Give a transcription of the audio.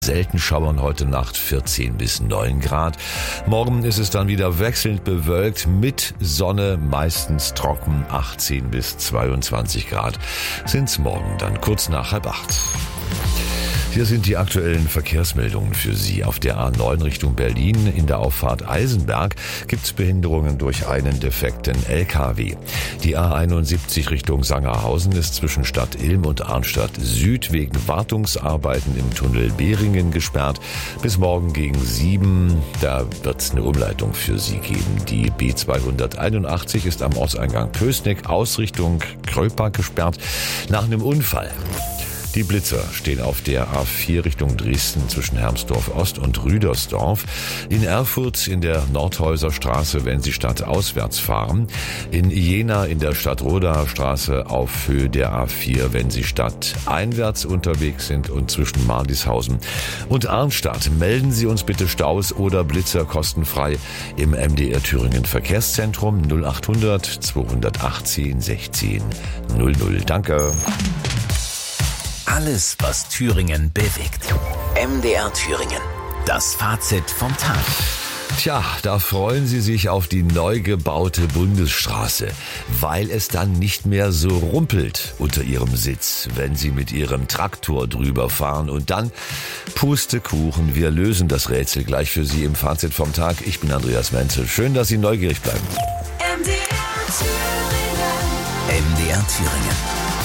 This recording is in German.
Selten schauern heute Nacht 14 bis 9 Grad. Morgen ist es dann wieder wechselnd bewölkt mit Sonne, meistens trocken, 18 bis 22 Grad sind's morgen dann kurz nach 7:30. Hier sind die aktuellen Verkehrsmeldungen für Sie. Auf der A9 Richtung Berlin in der Auffahrt Eisenberg gibt's Behinderungen durch einen defekten LKW. Die A71 Richtung Sangerhausen ist zwischen Stadt Ilm und Arnstadt Süd wegen Wartungsarbeiten im Tunnel Behringen gesperrt. Bis morgen gegen 7, da wird's eine Umleitung für Sie geben. Die B281 ist am Ortseingang Pößneck Ausrichtung Kröper gesperrt nach einem Unfall. Die Blitzer stehen auf der A4 Richtung Dresden zwischen Hermsdorf Ost und Rüdersdorf. In Erfurt in der Nordhäuser Straße, wenn Sie stadtauswärts fahren. In Jena in der Stadtroder Straße auf Höhe der A4, wenn Sie stadteinwärts unterwegs sind und zwischen Mardishausen und Arnstadt. Melden Sie uns bitte Staus oder Blitzer kostenfrei im MDR Thüringen Verkehrszentrum 0800 218 16 00. Danke. Alles, was Thüringen bewegt. MDR Thüringen. Das Fazit vom Tag. Tja, da freuen Sie sich auf die neu gebaute Bundesstraße, weil es dann nicht mehr so rumpelt unter Ihrem Sitz, wenn Sie mit Ihrem Traktor drüber fahren. Und dann Pustekuchen, wir lösen das Rätsel gleich für Sie im Fazit vom Tag. Ich bin Andreas Menzel. Schön, dass Sie neugierig bleiben. MDR Thüringen. MDR Thüringen.